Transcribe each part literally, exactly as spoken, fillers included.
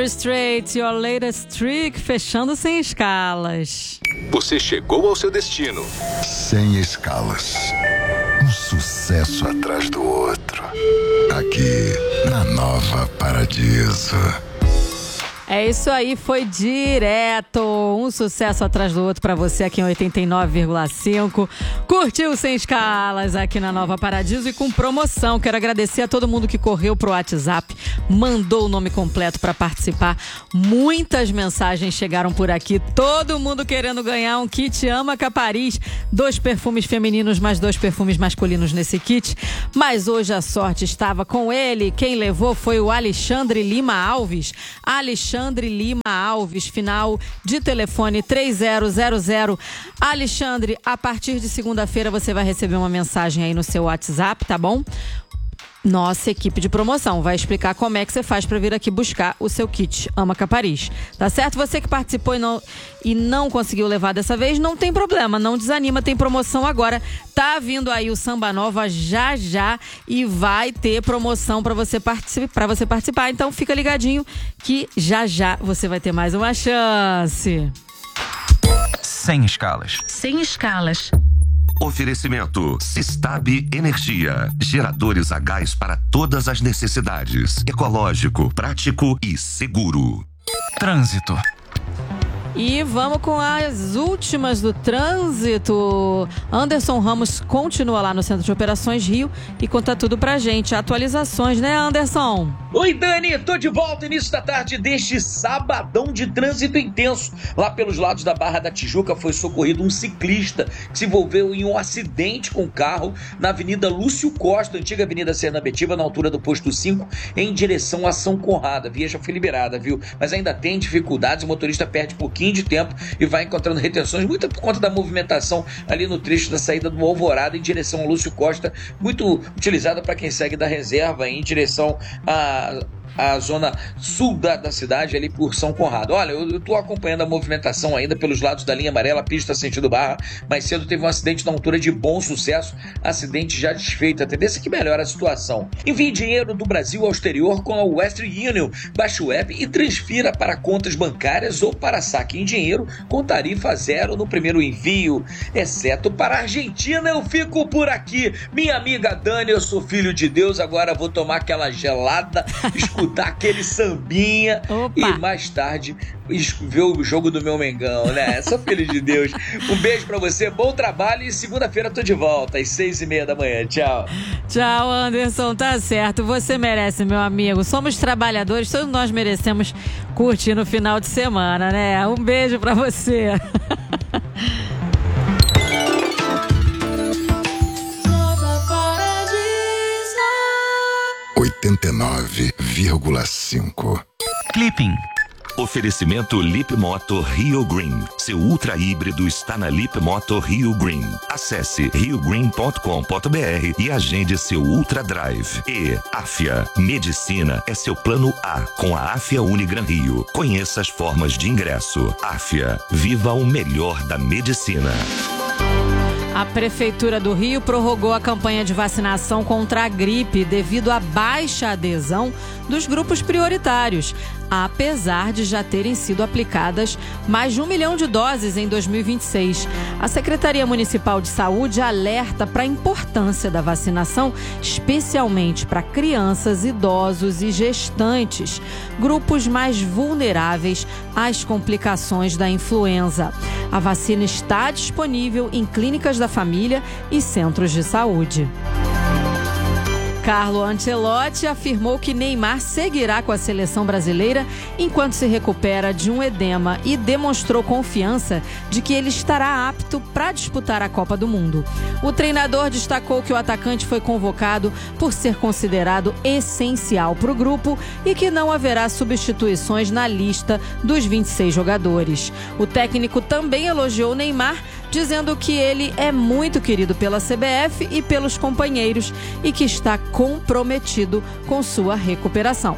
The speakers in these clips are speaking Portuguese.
Straight, your latest trick, fechando sem escalas. Você chegou ao seu destino. Sem escalas. Um sucesso atrás do outro. Aqui, na Nova Paradiso. É isso aí, foi direto, um sucesso atrás do outro pra você aqui em oitenta e nove vírgula cinco. Curtiu Sem Escalas aqui na Nova Paradiso e com promoção. Quero agradecer a todo mundo que correu pro WhatsApp, mandou o nome completo pra participar. Muitas mensagens chegaram por aqui, todo mundo querendo ganhar um kit Ama Capariz, dois perfumes femininos mais dois perfumes masculinos nesse kit. Mas hoje a sorte estava com ele, quem levou foi o Alexandre Lima Alves. Alexandre Alexandre Lima Alves, final de telefone três zero zero zero. Alexandre, a partir de segunda-feira você vai receber uma mensagem aí no seu WhatsApp, tá bom? Nossa equipe de promoção vai explicar como é que você faz para vir aqui buscar o seu kit Ama Capariz, tá certo? Você que participou e não, e não conseguiu levar dessa vez, não tem problema, não desanima, tem promoção agora. Tá vindo aí o Samba Nova já já e vai ter promoção para você, particip, para você participar. Então fica ligadinho que já já você vai ter mais uma chance. Sem escalas. Sem escalas. Oferecimento Sistab Energia. Geradores a gás para todas as necessidades. Ecológico, prático e seguro. Trânsito. E vamos com as últimas do trânsito. Anderson Ramos continua lá no Centro de Operações Rio e conta tudo pra gente. Atualizações, né, Anderson? Oi, Dani, tô de volta início da tarde deste sabadão de trânsito intenso. Lá pelos lados da Barra da Tijuca foi socorrido um ciclista que se envolveu em um acidente com carro na Avenida Lúcio Costa, antiga Avenida Sernabetiva, na altura do posto cinco, em direção a São Conrado. A via já foi liberada, viu? Mas ainda tem dificuldades, o motorista perde pouquinho de tempo e vai encontrando retenções, muito por conta da movimentação ali no trecho da saída do Alvorada em direção ao Lúcio Costa, muito utilizada para quem segue da reserva em direção a a zona sul da, da cidade, ali por São Conrado. Olha, eu estou acompanhando a movimentação ainda pelos lados da linha amarela, pista sentido Barra. Mais cedo teve um acidente na altura de Bom Sucesso, acidente já desfeito, a tendência é que melhora a situação. Envie dinheiro do Brasil ao exterior com a Western Union. Baixe o app e transfira para contas bancárias ou para saque em dinheiro com tarifa zero no primeiro envio, exceto para a Argentina. Eu fico por aqui, minha amiga Dani, eu sou filho de Deus, agora vou tomar aquela gelada, escutar aquele sambinha. Opa. E mais tarde ver o jogo do meu Mengão, né? Sou filho de Deus. Um beijo pra você, bom trabalho e segunda-feira tô de volta às seis e meia da manhã. Tchau. Tchau, Anderson, tá certo. Você merece, meu amigo. Somos trabalhadores, todos nós merecemos curtir no final de semana, né? Um beijo pra você. oitenta e nove vírgula cinco. Clipping. Oferecimento Lip Moto Rio Green. Seu ultra híbrido está na Lip Moto Rio Green. Acesse rio green ponto com ponto b r e agende seu Ultra Drive. E Afia. Medicina é seu plano A com a Afia Unigran Rio. Conheça as formas de ingresso. Afia. Viva o melhor da medicina. A Prefeitura do Rio prorrogou a campanha de vacinação contra a gripe devido à baixa adesão dos grupos prioritários, apesar de já terem sido aplicadas mais de um milhão de doses em dois mil e vinte e seis. A Secretaria Municipal de Saúde alerta para a importância da vacinação, especialmente para crianças, idosos e gestantes, grupos mais vulneráveis às complicações da influenza. A vacina está disponível em clínicas da família e centros de saúde. Carlo Ancelotti afirmou que Neymar seguirá com a seleção brasileira enquanto se recupera de um edema e demonstrou confiança de que ele estará apto para disputar a Copa do Mundo. O treinador destacou que o atacante foi convocado por ser considerado essencial para o grupo e que não haverá substituições na lista dos vinte e seis jogadores. O técnico também elogiou Neymar, dizendo que ele é muito querido pela C B F e pelos companheiros e que está comprometido com sua recuperação.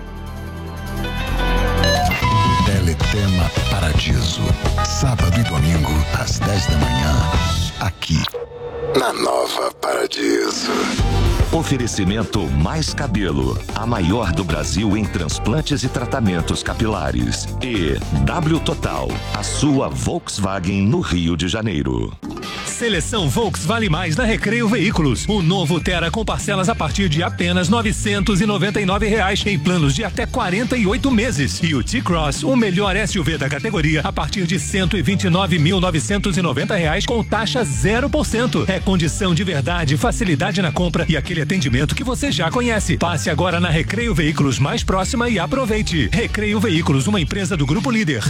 Teletema Paradiso. Sábado e domingo, às dez da manhã. Aqui, na Nova Paradiso. Oferecimento Mais Cabelo, a maior do Brasil em transplantes e tratamentos capilares. E W Total, a sua Volkswagen no Rio de Janeiro. Seleção Volks Vale Mais na Recreio Veículos. O novo Tera com parcelas a partir de apenas novecentos e noventa e nove reais em planos de até quarenta e oito meses. E o T-Cross, o melhor S U V da categoria, a partir de cento e vinte e nove mil novecentos e noventa reais com taxa zero por cento. É condição de verdade, facilidade na compra e aquele atendimento que você já conhece. Passe agora na Recreio Veículos mais próxima e aproveite. Recreio Veículos, uma empresa do Grupo Líder.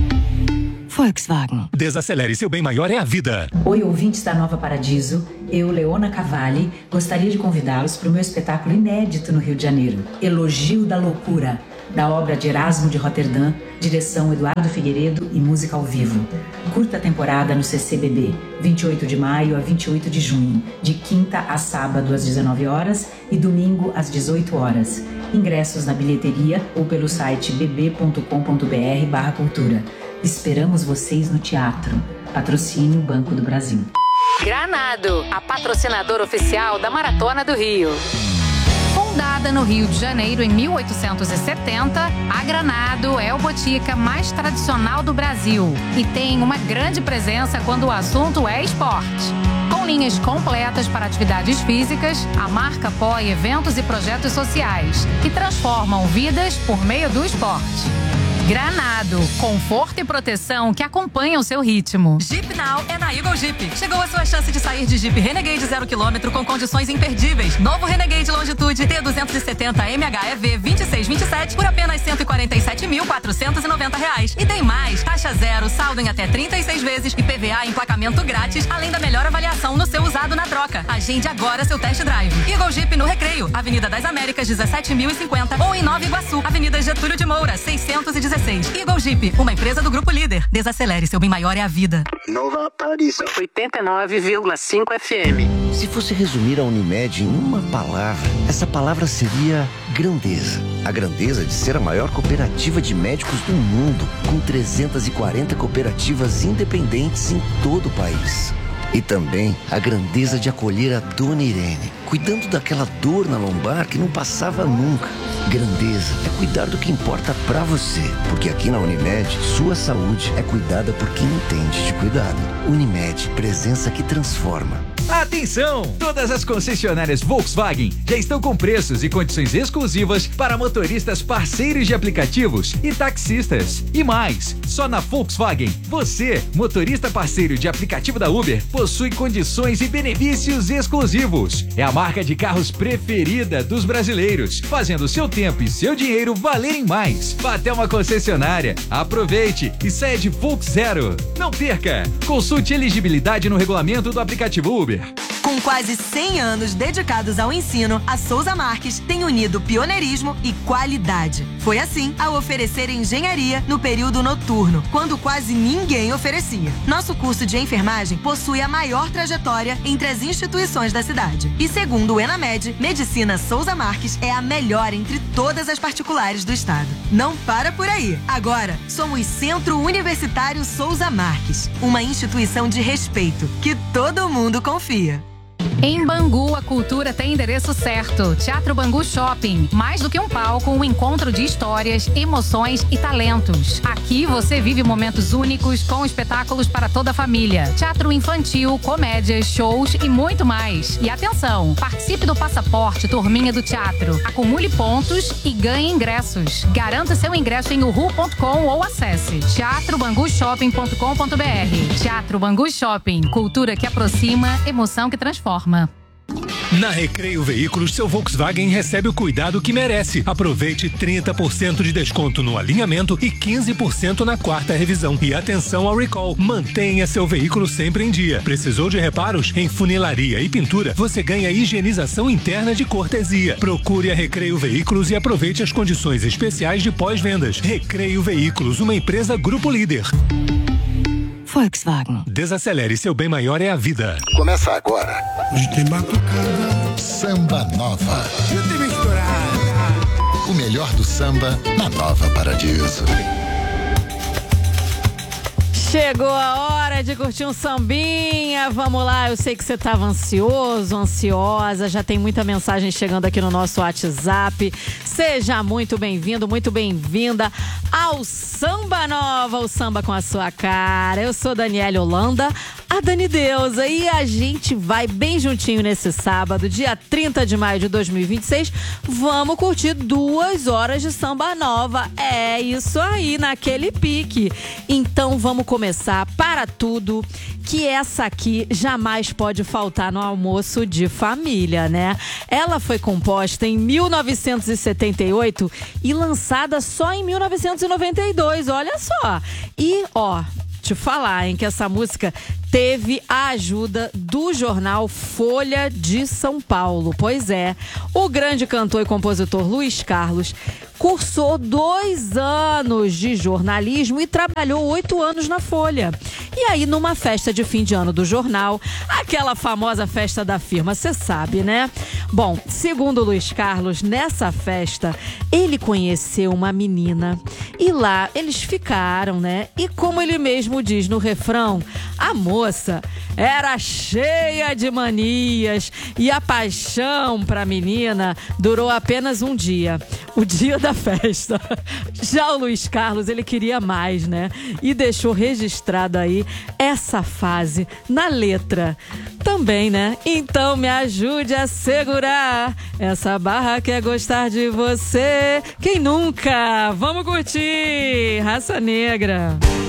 Volkswagen. Desacelere, seu bem maior é a vida. Oi, ouvintes da Nova Paradiso. Eu, Leona Cavalli, gostaria de convidá-los para o meu espetáculo inédito no Rio de Janeiro. Elogio da Loucura, da obra de Erasmo de Roterdã, direção Eduardo Figueiredo e música ao vivo. Curta temporada no C C B B, vinte e oito de maio a vinte e oito de junho, de quinta a sábado às dezenove horas e domingo às dezoito horas. Ingressos na bilheteria ou pelo site b b ponto com ponto b r barra cultura. Esperamos vocês no teatro. Patrocínio Banco do Brasil. Granado, a patrocinadora oficial da Maratona do Rio. Fundada no Rio de Janeiro em mil oitocentos e setenta, a Granado é o botica mais tradicional do Brasil e tem uma grande presença quando o assunto é esporte. Com linhas completas para atividades físicas, a marca apoia eventos e projetos sociais que transformam vidas por meio do esporte. Granado, conforto e proteção que acompanham o seu ritmo. Jeep Now é na Eagle Jeep. Chegou a sua chance de sair de Jeep Renegade zero quilômetro com condições imperdíveis. Novo Renegade Longitude T duzentos e setenta M H E V vinte e seis vinte e sete por apenas cento e quarenta e sete mil quatrocentos e noventa reais. E tem mais, taxa zero, saldo em até trinta e seis vezes e P V A e emplacamento grátis, além da melhor avaliação no seu usado na troca. Agende agora seu test drive. Eagle Jeep no Recreio, Avenida das Américas dezessete mil e cinquenta ou em Nova Iguaçu, Avenida Getúlio de Moura seiscentos e dezesseis. Eagle Jeep, uma empresa do Grupo Líder. Desacelere, seu bem maior é a vida. Nova Paradiso. oitenta e nove vírgula cinco F M. Se fosse resumir a Unimed em uma palavra, essa palavra seria grandeza. A grandeza de ser a maior cooperativa de médicos do mundo, com trezentas e quarenta cooperativas independentes em todo o país. E também a grandeza de acolher a Dona Irene, cuidando daquela dor na lombar que não passava nunca. Grandeza é cuidar do que importa pra você, porque aqui na Unimed, sua saúde é cuidada por quem entende de cuidado. Unimed, presença que transforma. Atenção! Todas as concessionárias Volkswagen já estão com preços e condições exclusivas para motoristas parceiros de aplicativos e taxistas. E mais, só na Volkswagen, você, motorista parceiro de aplicativo da Uber, possui condições e benefícios exclusivos. É a marca de carros preferida dos brasileiros, fazendo seu tempo e seu dinheiro valerem mais. Vá até uma concessionária, aproveite e saia de Volks Zero. Não perca! Consulte elegibilidade no regulamento do aplicativo Uber. Com quase cem anos dedicados ao ensino, a Souza Marques tem unido pioneirismo e qualidade. Foi assim ao oferecer engenharia no período noturno, quando quase ninguém oferecia. Nosso curso de enfermagem possui a maior trajetória entre as instituições da cidade. E segundo o Enamed, Medicina Souza Marques é a melhor entre todas as particulares do estado. Não para por aí. Agora, somos Centro Universitário Souza Marques, uma instituição de respeito que todo mundo confia. Em Bangu, a cultura tem endereço certo. Teatro Bangu Shopping. Mais do que um palco, um encontro de histórias, emoções e talentos. Aqui você vive momentos únicos com espetáculos para toda a família. Teatro infantil, comédias, shows e muito mais. E atenção, participe do Passaporte Turminha do Teatro. Acumule pontos e ganhe ingressos. Garanta seu ingresso em uhu ponto com ou acesse teatro bangu shopping ponto com ponto b r. Teatro Bangu Shopping. Cultura que aproxima, emoção que transforma. Na Recreio Veículos, seu Volkswagen recebe o cuidado que merece. Aproveite trinta por cento de desconto no alinhamento e quinze por cento na quarta revisão. E atenção ao recall. Mantenha seu veículo sempre em dia. Precisou de reparos? Em funilaria e pintura, você ganha higienização interna de cortesia. Procure a Recreio Veículos e aproveite as condições especiais de pós-vendas. Recreio Veículos, uma empresa Grupo Líder. Volkswagen. Desacelere, seu bem maior é a vida. Começa agora. Samba Nova. O melhor do samba na Nova Paradiso. Chegou a hora hora de curtir um sambinha. Vamos lá, eu sei que você estava ansioso, ansiosa. Já tem muita mensagem chegando aqui no nosso WhatsApp. Seja muito bem-vindo, muito bem-vinda ao Samba Nova, o samba com a sua cara. Eu sou Daniela Holanda, a Dani Deusa, e a gente vai bem juntinho nesse sábado, dia trinta de maio de dois mil e vinte e seis. Vamos curtir duas horas de samba nova. É isso aí, naquele pique. Então vamos começar para tudo, que essa aqui jamais pode faltar no almoço de família, né? Ela foi composta em mil novecentos e setenta e oito e lançada só em mil novecentos e noventa e dois, olha só. E, ó, te falar, hein, que essa música teve a ajuda do jornal Folha de São Paulo. Pois é, o grande cantor e compositor Luiz Carlos cursou dois anos de jornalismo e trabalhou oito anos na Folha. E aí, numa festa de fim de ano do jornal, aquela famosa festa da firma, você sabe, né? Bom, segundo Luiz Carlos, nessa festa, ele conheceu uma menina e lá eles ficaram, né? E como ele mesmo diz no refrão, a moça era cheia de manias e a paixão pra menina durou apenas um dia, o dia da festa. Já o Luiz Carlos, ele queria mais, né? E deixou registrado aí essa fase na letra também, né? Então me ajude a segurar essa barra que é gostar de você. Quem nunca? Vamos curtir Raça Negra.